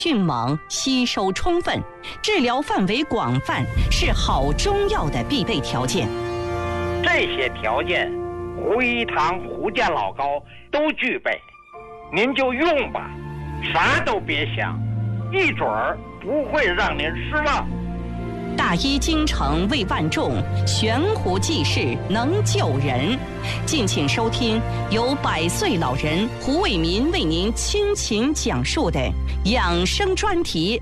迅猛、吸收充分、治疗范围广泛，是好中药的必备条件。 这些条件，胡一堂、胡家老高都具备，您就用吧，啥都别想，一准儿不会让您失望。 大医精诚为万众，悬壶济世能救人。敬请收听由100岁老人胡伟民为您倾情讲述的养生专题。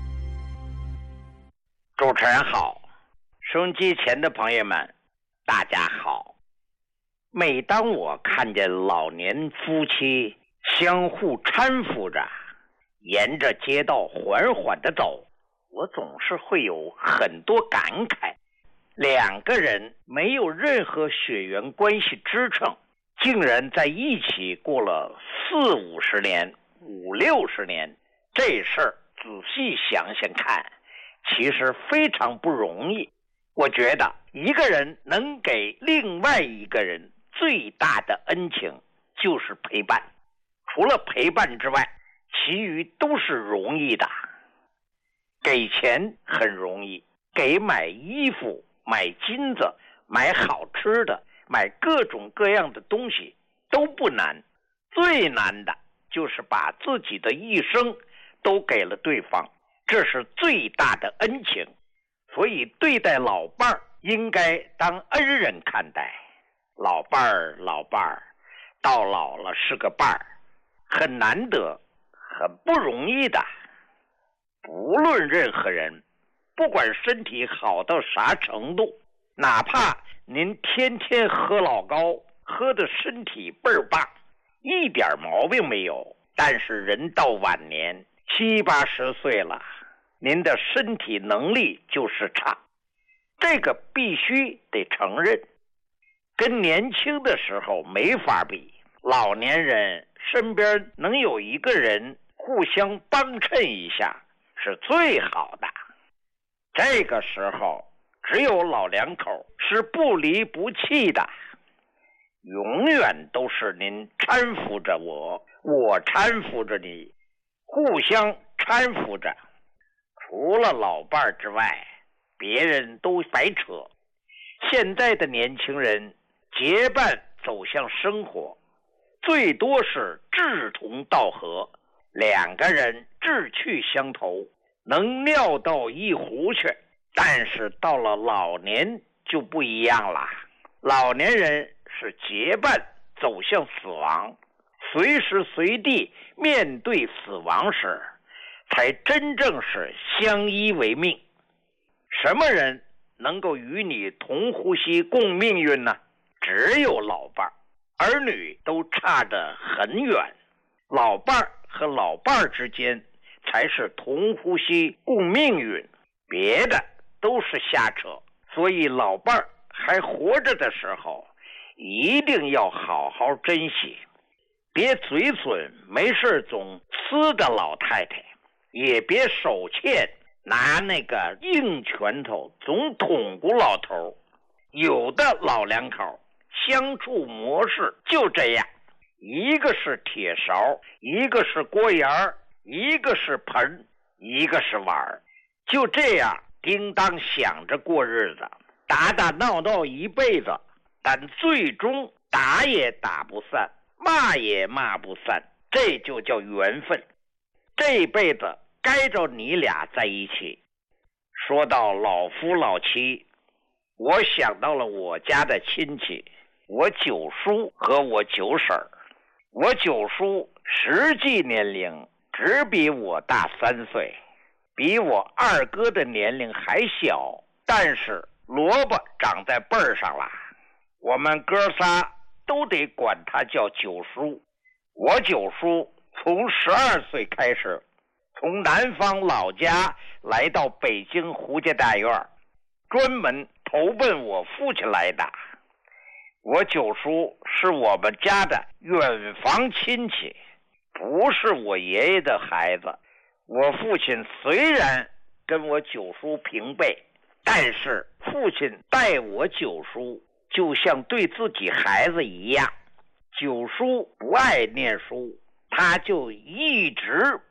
主持人好，收音机前的朋友们，大家好。每当我看见老年夫妻相互搀扶着，沿着街道缓缓地走，我总是会有很多感慨。两个人没有任何血缘关系支撑，竟然在一起过了40-50年、50-60年，这事儿仔细想想看，其实非常不容易。我觉得一个人能给另外一个人最大的恩情就是陪伴，除了陪伴之外，其余都是容易的。给钱很容易，给买衣服、买金子、买好吃的、买各种各样的东西都不难，最难的就是把自己的一生都给了对方，这是最大的恩情。所以对待老伴儿应该当恩人看待。老伴儿到老了是个伴儿，很难得，很不容易的。不论任何人，不管身体好到啥程度，哪怕您天天喝老高，喝的身体倍儿棒，一点毛病没有，但是人到晚年70-80岁了，您的身体能力就是差，这个必须得承认。跟年轻的时候没法比，老年人身边能有一个人互相帮衬一下是最好的。这个时候只有老两口是不离不弃的，永远都是您搀扶着我，我搀扶着你，互相搀扶着。除了老伴儿之外，别人都白扯。现在的年轻人结伴走向生活，最多是志同道合，两个人志趣相投，能尿到一壶去。但是到了老年就不一样了，老年人是结伴走向死亡，随时随地面对死亡时，才真正是相依为命。什么人能够与你同呼吸共命运呢？只有老伴儿，儿女都差得很远，老伴儿和老伴儿之间才是同呼吸共命运，别的都是瞎扯。所以老伴儿还活着的时候，一定要好好珍惜，别嘴损没事总呲的老太太，也别手欠拿那个硬拳头总捅咕老头。有的老两口相处模式就这样，一个是铁勺，一个是锅沿儿，一个是盆，一个是碗，就这样叮当想着过日子，打打闹闹一辈子，但最终打也打不散，骂也骂不散，这就叫缘分。这辈子该着你俩在一起。说到老夫老妻，我想到了我家的亲戚，我九叔和我九婶儿。我九叔实际年龄只比我大3岁，比我二哥的年龄还小，但是萝卜长在辈儿上了，我们哥仨都得管他叫九叔。我九叔从12岁开始，从南方老家来到北京胡家大院，专门投奔我父亲来的。我九叔是我们家的远房亲戚，不是我爷爷的孩子。我父亲虽然跟我九叔平辈，但是父亲待我九叔就像对自己孩子一样。九叔不爱念书，他就一直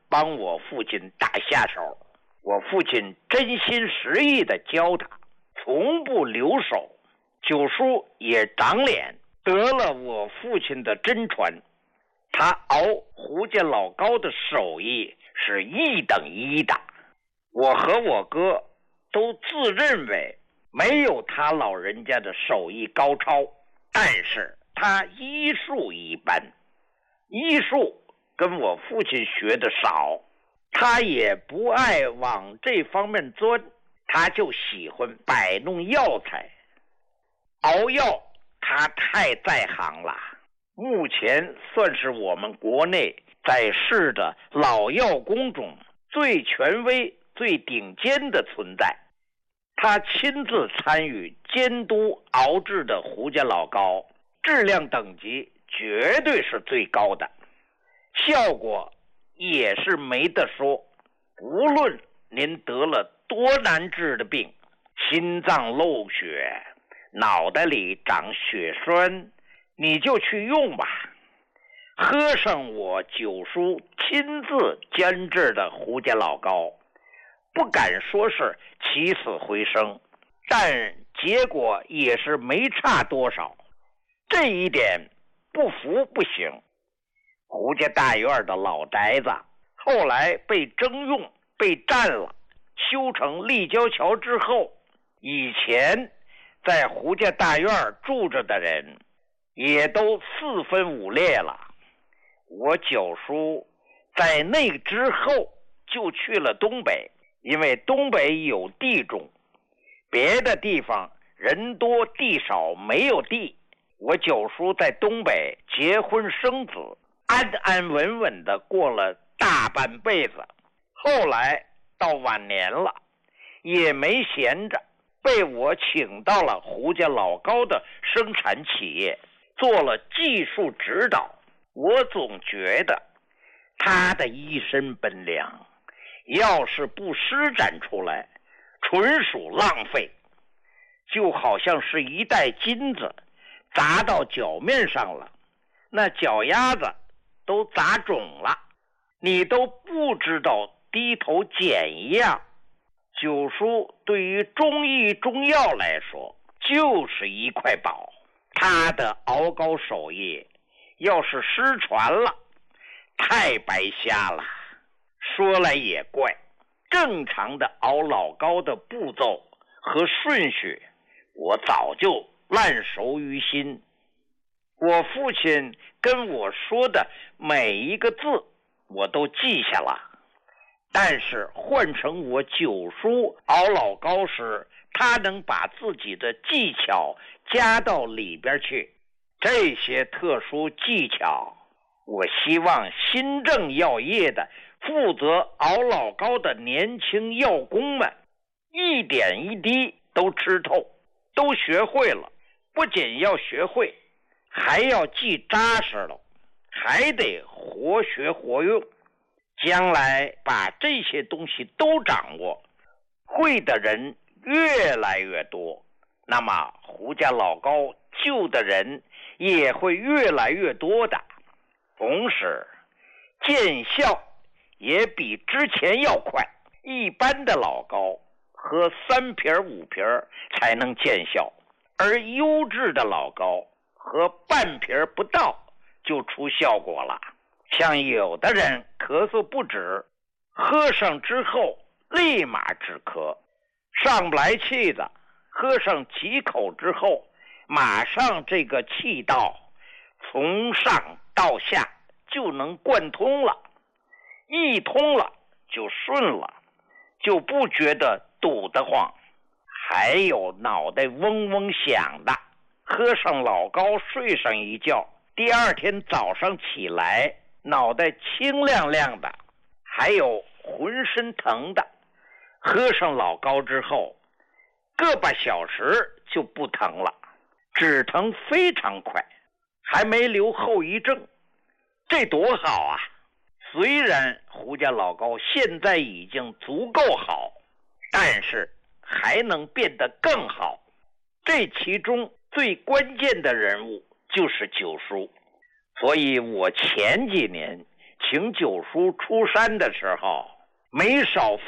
帮我父亲打下手。我父亲真心实意地教他，从不留手。九叔也长脸，得了我父亲的真传。他熬胡家老高的手艺是一等一的。我和我哥都自认为没有他老人家的手艺高超，但是他医术一般，医术跟我父亲学的少，他也不爱往这方面钻，他就喜欢摆弄药材。熬药他太在行了，目前算是我们国内在世的老药工中最权威最顶尖的存在。他亲自参与监督熬制的胡家老高，质量等级绝对是最高的，效果也是没得说。无论您得了多难治的病，心脏漏血，脑袋里长血栓，你就去用吧。喝上我九叔亲自监制的胡家老高，不敢说是起死回生，但结果也是没差多少，这一点不服不行。胡家大院的老宅子后来被征用被占了，修成立交桥之后，以前在胡家大院住着的人也都四分五裂了。我九叔在那之后就去了东北，因为东北有地种，别的地方人多地少没有地。我九叔在东北结婚生子，安安稳稳的过了大半辈子。后来到晚年了，也没闲着，被我请到了胡家老高的生产企业，做了技术指导。我总觉得他的一身本领要是不施展出来，纯属浪费，就好像是一袋金子砸到脚面上了，那脚丫子都砸肿了，你都不知道低头捡一样。九叔对于中医中药来说就是一块宝，他的熬高手艺要是失传了，太白瞎了。说来也怪，正常的熬老高的步骤和顺序我早就烂熟于心，我父亲跟我说的每一个字我都记下了，但是换成我九叔熬老高时，他能把自己的技巧加到里边去。这些特殊技巧，我希望新政药业的负责熬老高的年轻药工们一点一滴都吃透，都学会了。不仅要学会，还要记扎实了，还得活学活用。将来把这些东西都掌握，会的人越来越多，那么胡家老高救的人也会越来越多的，同时见效也比之前要快。一般的老高喝3瓶5瓶才能见效，而优质的老高喝半瓶不到就出效果了。像有的人咳嗽不止，喝上之后立马止咳，上不来气的，喝上几口之后，马上这个气道从上到下就能贯通了，一通了就顺了，就不觉得堵得慌。还有脑袋嗡嗡响的，喝上老高睡上一觉，第二天早上起来脑袋清亮亮的。还有浑身疼的，喝上老高之后个把小时就不疼了，止疼非常快，还没留后遗症，这多好啊！虽然胡家老高现在已经足够好，但是还能变得更好。这其中最关键的人物就是九叔，所以我前几年请九叔出山的时候，没少